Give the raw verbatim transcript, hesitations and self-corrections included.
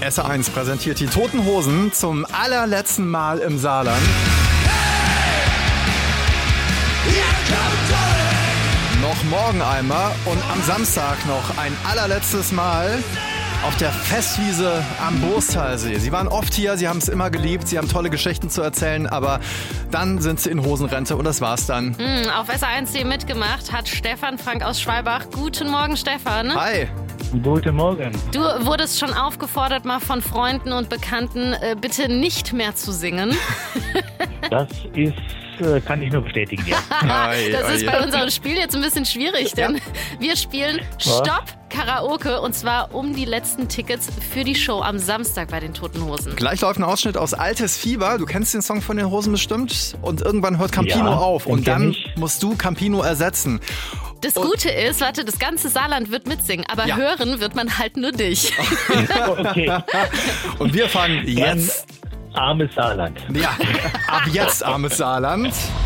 S eins präsentiert die Toten Hosen zum allerletzten Mal im Saarland. Noch morgen einmal und am Samstag noch ein allerletztes Mal auf der Festwiese am Boostalsee. Sie waren oft hier, sie haben es immer geliebt, sie haben tolle Geschichten zu erzählen, aber dann sind sie in Hosenrente und das war's dann. Mm, auf S eins punkt de mitgemacht hat Stefan Frank aus Schwalbach. Guten Morgen, Stefan. Hi. Guten Morgen. Du wurdest schon aufgefordert, mal von Freunden und Bekannten, äh, bitte nicht mehr zu singen. Das ist, äh, kann ich nur bestätigen, ja. Das ist bei unserem Spiel jetzt ein bisschen schwierig, denn wir spielen Stopp Karaoke und zwar um die letzten Tickets für die Show am Samstag bei den Toten Hosen. Gleich läuft ein Ausschnitt aus Altes Fieber. Du kennst den Song von den Hosen bestimmt. Und irgendwann hört Campino Ja, auf. den Und kenn dann ich. musst du Campino ersetzen. Das Gute ist, warte, das ganze Saarland wird mitsingen, aber Ja. hören wird man halt nur dich. Okay. Und wir fangen jetzt... Armes Saarland. Ja, ab jetzt, armes Saarland.